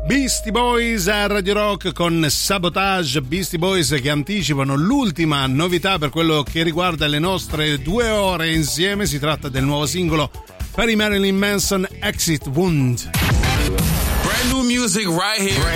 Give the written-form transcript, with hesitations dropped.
Beastie Boys a Radio Rock con Sabotage. Beastie Boys che anticipano l'ultima novità per quello che riguarda le nostre 2 ore insieme. Si tratta del nuovo singolo per i Marilyn Manson, Exit Wound. Brand new music right here.